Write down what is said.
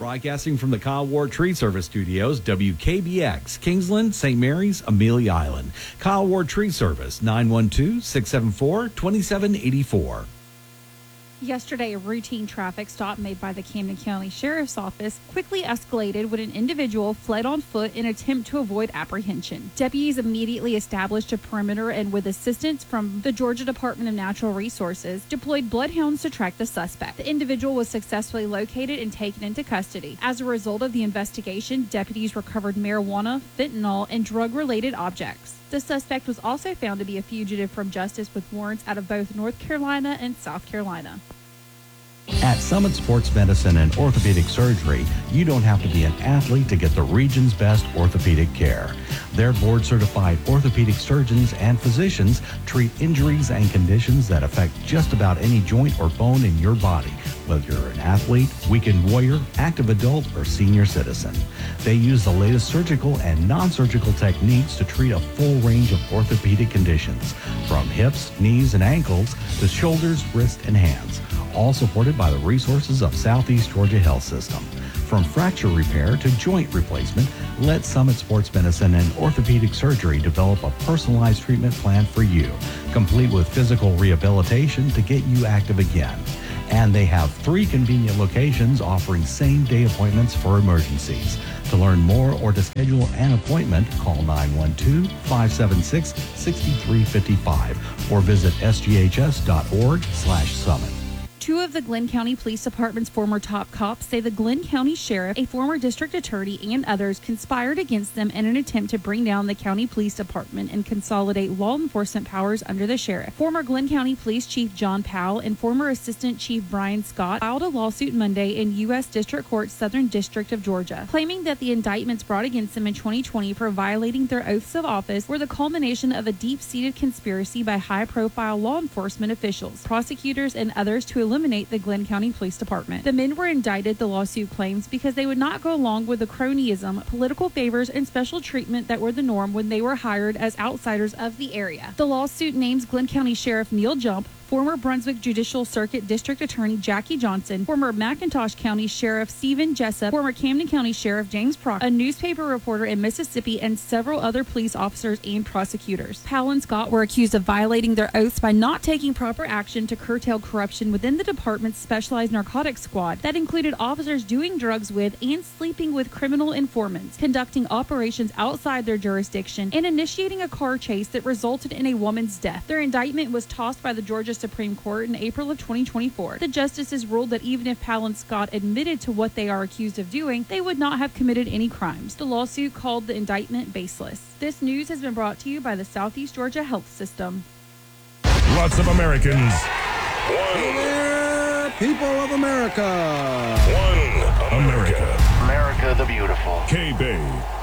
Broadcasting from the Kyle Ward Tree Service Studios, WKBX, Kingsland, St. Mary's, Amelia Island. Kyle Ward Tree Service, 912-674-2784. Yesterday, a routine traffic stop made by the Camden County Sheriff's Office quickly escalated when an individual fled on foot in an attempt to avoid apprehension. Deputies immediately established a perimeter and, with assistance from the Georgia Department of Natural Resources, deployed bloodhounds to track the suspect. The individual was successfully located and taken into custody. As a result of the investigation, deputies recovered marijuana, fentanyl, and drug-related objects. The suspect was also found to be a fugitive from justice with warrants out of both North Carolina and South Carolina. At Summit Sports Medicine and Orthopedic Surgery, you don't have to be an athlete to get the region's best orthopedic care. Their board-certified orthopedic surgeons and physicians treat injuries and conditions that affect just about any joint or bone in your body, whether you're an athlete, weekend warrior, active adult, or senior citizen. They use the latest surgical and non-surgical techniques to treat a full range of orthopedic conditions, from hips, knees, and ankles to shoulders, wrists, and hands, all supported by the resources of Southeast Georgia Health System. From fracture repair to joint replacement, let Summit Sports Medicine and Orthopedic Surgery develop a personalized treatment plan for you, complete with physical rehabilitation to get you active again. And they have 3 convenient locations offering same-day appointments for emergencies. To learn more or to schedule an appointment, call 912-576-6355 or visit sghs.org/summit. 2 of the Glenn County Police Department's former top cops say the Glenn County Sheriff, a former district attorney, and others conspired against them in an attempt to bring down the county police department and consolidate law enforcement powers under the sheriff. Former Glenn County Police Chief John Powell and former Assistant Chief Brian Scott filed a lawsuit Monday in U.S. District Court, Southern District of Georgia, claiming that the indictments brought against them in 2020 for violating their oaths of office were the culmination of a deep-seated conspiracy by high-profile law enforcement officials, prosecutors, and others to eliminate the Glenn County Police Department. The men were indicted, the lawsuit claims, because they would not go along with the cronyism, political favors, and special treatment that were the norm when they were hired as outsiders of the area. The lawsuit names Glenn County Sheriff Neil Jump, former Brunswick Judicial Circuit District Attorney Jackie Johnson, former McIntosh County Sheriff Stephen Jessup, former Camden County Sheriff James Proctor, a newspaper reporter in Mississippi, and several other police officers and prosecutors. Powell and Scott were accused of violating their oaths by not taking proper action to curtail corruption within the department's specialized narcotics squad that included officers doing drugs with and sleeping with criminal informants, conducting operations outside their jurisdiction, and initiating a car chase that resulted in a woman's death. Their indictment was tossed by the Georgia Supreme Court in April of 2024. The justices ruled that even if Powell and Scott admitted to what they are accused of doing, they would not have committed any crimes. The lawsuit called the indictment baseless. This news has been brought to you by the Southeast Georgia Health System. Lots of Americans. Hey there, people of America. One America. America the beautiful. K-Bay.